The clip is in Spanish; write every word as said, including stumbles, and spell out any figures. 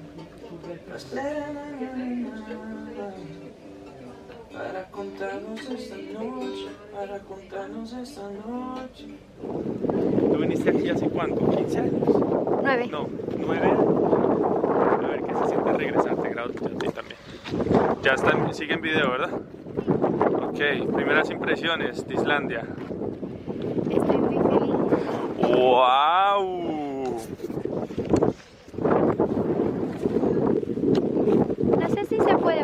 Para contarnos esta noche, para contarnos esta noche. ¿Tú viniste aquí hace cuánto? ¿quince años? nueve. No, nueve años. A ver qué se siente regresar, te grabo yo a ti también. Ya está, sigue en video, ¿verdad? Ok, primeras impresiones de Islandia. Estoy muy feliz. ¡Wow!